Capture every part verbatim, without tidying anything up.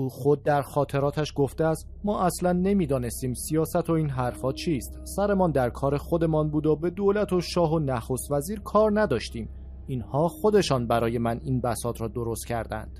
او خود در خاطراتش گفته است ما اصلا نمیدانستیم سیاست و این حرفا چیست. سرمان در کار خودمان بود و به دولت و شاه و نخست وزیر کار نداشتیم. اینها خودشان برای من این بساط را درست کردند.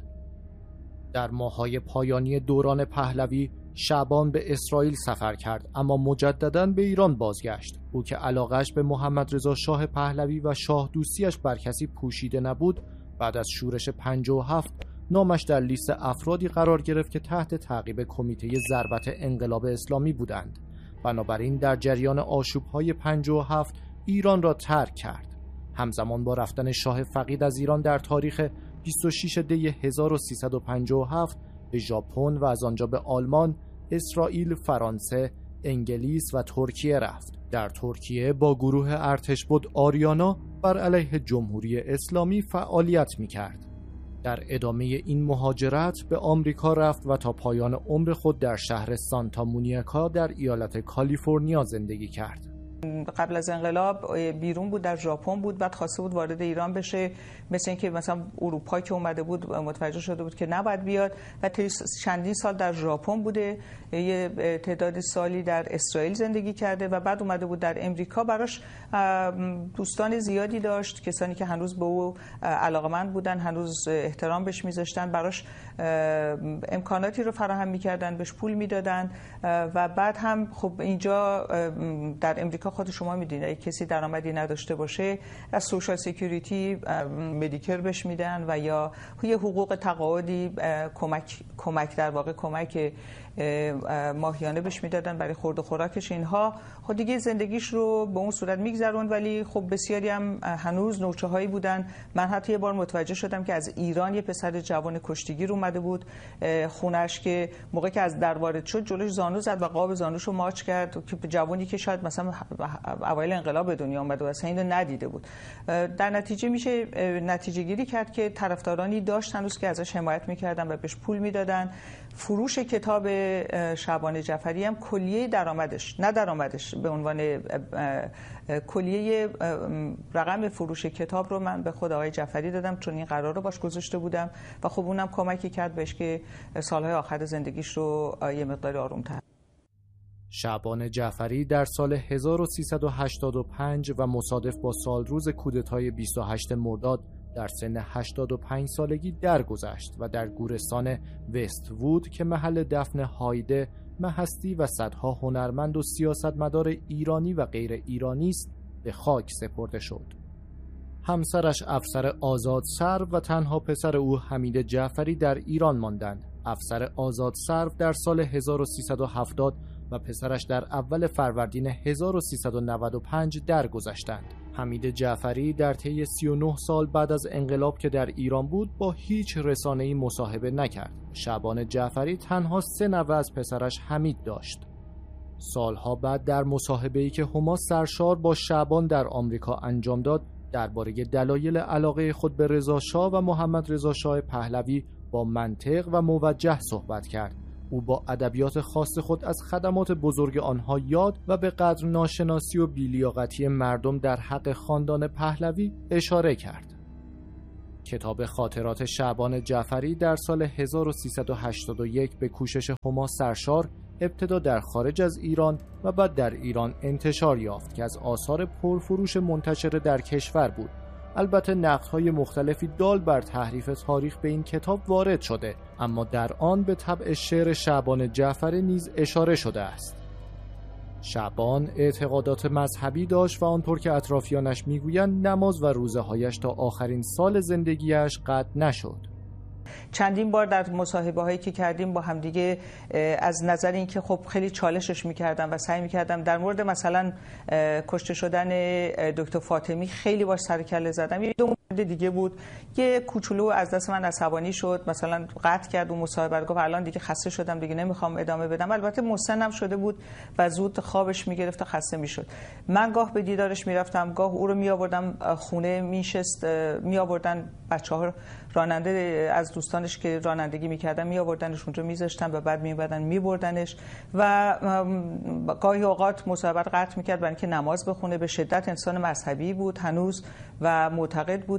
در ماه‌های پایانی دوران پهلوی شعبان به اسرائیل سفر کرد اما مجدداً به ایران بازگشت. او که علاقش به محمد رضا شاه پهلوی و شاه دوستیش بر کسی پوشیده نبود، بعد از شورش پنجاه و هفت نامش در لیست افرادی قرار گرفت که تحت تعقیب کمیته ضربت انقلاب اسلامی بودند. بنابراین در جریان آشوب‌های پنجاه و هفت ایران را ترک کرد. همزمان با رفتن شاه فقید از ایران در تاریخ بیست و شش دی هزار و سیصد و پنجاه و هفت به ژاپن و از آنجا به آلمان، اسرائیل، فرانسه، انگلیس و ترکیه رفت. در ترکیه با گروه ارتشبد آریانا بر علیه جمهوری اسلامی فعالیت می‌کرد. در ادامه این مهاجرت به آمریکا رفت و تا پایان عمر خود در شهر سانتا مونیکا در ایالت کالیفرنیا زندگی کرد. قبل از انقلاب بیرون بود، در ژاپن بود، بعد خواسته بود وارد ایران بشه، مثل اینکه مثلا اروپا که اومده بود متوجه شده بود که نباید بیاد و چندین سال در ژاپن بوده، یه تعداد سالی در اسرائیل زندگی کرده و بعد اومده بود در امریکا. براش دوستان زیادی داشت، کسانی که هنوز به او علاقمند بودن، هنوز احترام بهش میذاشتن، براش امکاناتی رو فراهم میکردن، بهش پول میدادن و بعد هم خب اینجا در امریکا خود شما میدونید اگه کسی درآمدی نداشته باشه از سوشال سکیوریتی مدیکر بهش میدن و یا یه حقوق تقاعدی کمک کمک در واقع کمک ماهیانه بهش میدادن برای خورد و خوراکش. اینها خود دیگه زندگیش رو به اون صورت میگذروند، ولی خب بسیاری هم هنوز نوچه هایی بودن. من حتی یه بار متوجه شدم که از ایران یه پسر جوان کشتیگیر اومده بود خونش که موقعی که از در وارد شد جلوش زانو زد و قاب زانوش رو ماچ کرد، که جوانی که شاید مثلا اوایل انقلاب به دنیا اومده و اصلا اینو ندیده بود. در نتیجه میشه نتیجه گیری کرد که طرفدارانی داشت هنوز که ازش حمایت میکردن و بهش پول میدادن. فروش کتاب شعبان جعفری هم کلیه درآمدش، نه درآمدش به عنوان کلیه رقم فروش کتاب رو من به خود آقای جعفری دادم، چون این قرار رو باش گذاشته بودم و خب اونم کمکی کرد بهش که سالهای آخر زندگیش رو یه مقدار آروم‌تر. شعبان جعفری در سال هزار و سیصد و هشتاد و پنج و مصادف با سالروز کودتای بیست و هشتم مرداد در سن هشتاد و پنج سالگی درگذشت و در گورستان وست وود که محل دفن هایده، مهستی و صدها هنرمند و سیاستمدار ایرانی و غیر ایرانی است به خاک سپرده شد. همسرش افسر آزاد سرو و تنها پسر او حمید جعفری در ایران ماندند. افسر آزاد سرو در سال هزار و سیصد و هفتاد و پسرش در اول فروردین هزار و سیصد و نود و پنج درگذشتند. حمید جعفری در طی سی و نه سال بعد از انقلاب که در ایران بود با هیچ رسانه‌ای مصاحبه نکرد. شعبان جعفری تنها سه نوه از پسرش حمید داشت. سالها بعد در مصاحبه‌ای که هما سرشار با شعبان در آمریکا انجام داد درباره دلایل علاقه خود به رضا شاه و محمد رضا شاه پهلوی با منطق و موجه صحبت کرد. او با ادبیات خاص خود از خدمات بزرگ آنها یاد و به قدر ناشناسی و بی‌لیاقتی مردم در حق خاندان پهلوی اشاره کرد. کتاب خاطرات شعبان جعفری در سال هزار و سیصد و هشتاد و یک به کوشش هما سرشار ابتدا در خارج از ایران و بعد در ایران انتشار یافت که از آثار پرفروش منتشر در کشور بود. البته نقدهای مختلفی دال بر تحریف تاریخ به این کتاب وارد شده، اما در آن به طبع شعر شعبان جعفری نیز اشاره شده است. شعبان اعتقادات مذهبی داشت و آنطور که اطرافیانش میگویند نماز و روزه‌هایش تا آخرین سال زندگیش قطع نشد. چندین بار در مصاحبه هایی که کردیم با همدیگه از نظر اینکه خب خیلی چالشش میکردم و سعی میکردم در مورد مثلا کشته شدن دکتر فاطمی خیلی باش سر کله زدم. یه دو مورد دیگه بود، یه کوچولو از دست من عصبانی شد، مثلا قطع کرد و مصاحبه رو، گفت الان دیگه خسته شدم دیگه نمیخوام ادامه بدم. البته مسنم شده بود و زود خوابش میگرفت و خسته میشد. من گاه به دیدارش میرفتم، گاه او رو میآوردم خونه میشست، میآوردن بچه‌ها راننده از دوستانش که رانندگی میکردن میآوردنش اونجا میذاشتن و بعد میبردن میبردنش و گاهی اوقات مصاحبه قطع میکرد برای اینکه نماز بخونه. به شدت انسان مذهبی بود هنوز و معتقد بود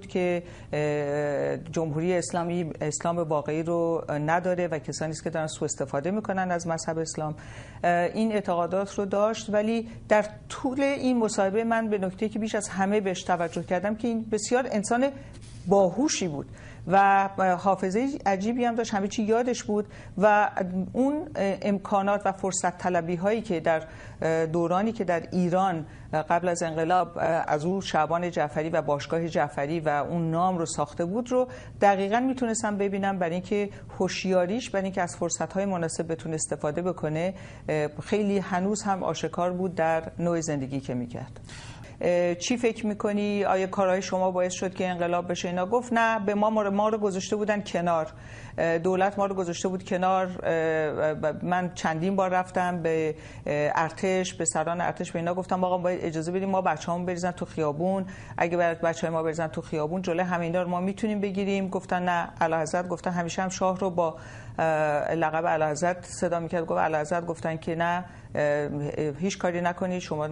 بود که جمهوری اسلامی اسلام واقعی رو نداره و کسانی است که دارن سوء استفاده میکنن از مذهب اسلام. این اعتقادات رو داشت، ولی در طول این مصاحبه من به نکته که بیش از همه بهش توجه کردم که این بسیار انسان باهوشی بود و حافظه عجیبی هم داشت، همه چی یادش بود و اون امکانات و فرصت طلبی هایی که در دورانی که در ایران قبل از انقلاب از اون شعبان جعفری و باشگاه جعفری و اون نام رو ساخته بود رو دقیقاً میتونستم ببینم، برای اینکه هوشیاریش، برای اینکه از فرصت های مناسب بتونه استفاده بکنه خیلی هنوز هم آشکار بود در نوع زندگی که میکرد. چی فکر میکنی؟ آیا کارهای شما باعث شد که انقلاب بشه؟ اینا گفت نه، به ما ما رو گذاشته بودن کنار، دولت ما رو گذاشته بود کنار. من چندین بار رفتم به ارتش، به سران ارتش، به اینا گفتم آقا باید اجازه بدیم ما بچه‌هامون بریزن تو خیابون، اگه برات بچه‌های ما بریزن تو خیابون جلوی همینا رو ما میتونیم بگیریم. گفتن نه. اعلیحضرت گفتن، همیشه هم شاه رو با لقب اعلیحضرت صدا میکرد، گفت اعلیحضرت گفتن که نه، هیچ کاری نکنید، شما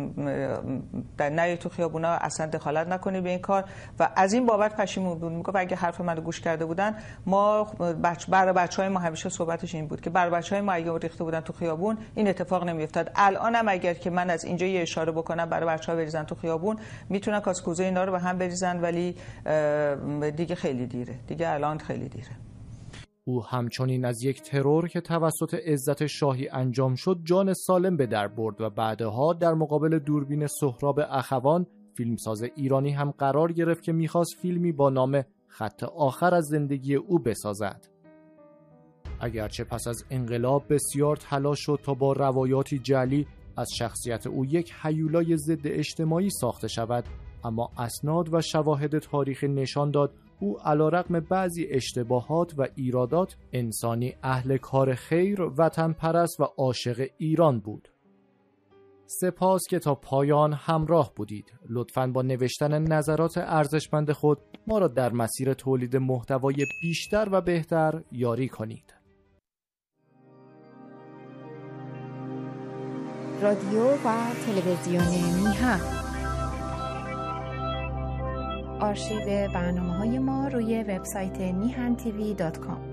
در نه تو خیابونا اصلا دخالت نکنید به این کار. و از این بابت پشیمون بود. میگفت اگه حرف منو گوش کرده بودن، ما بچ برای بچهای ما همیشه صحبتش این بود که برای بچهای ما اگه ریخته بودن تو خیابون این اتفاق نمیافتاد. الانم اگر که من از اینجا یه اشاره بکنم برای بچه‌ها بریزن تو خیابون، میتونن کاسکوزه اینا رو به هم بریزن، ولی دیگه خیلی دیره، دیگه الان خیلی دیره. او همچنین از یک ترور که توسط عزت شاهی انجام شد جان سالم به در برد و بعدها در مقابل دوربین سهراب اخوان، فیلمساز ایرانی هم قرار گرفت که میخواست فیلمی با نام خط آخر از زندگی او بسازد. اگرچه پس از انقلاب بسیار تلاش شد تا با روایاتی جعلی از شخصیت او یک هیولای ضد اجتماعی ساخته شود، اما اسناد و شواهد تاریخی نشان داد او علیرغم بعضی اشتباهات و ایرادات انسانی اهل کار خیر، وطن پرست و عاشق ایران بود. سپاس که تا پایان همراه بودید. لطفاً با نوشتن نظرات ارزشمند خود ما را در مسیر تولید محتوای بیشتر و بهتر یاری کنید. رادیو و تلویزیون میهن. آرشیو برنامه‌های ما روی وبسایت میهن تیوی دات کام.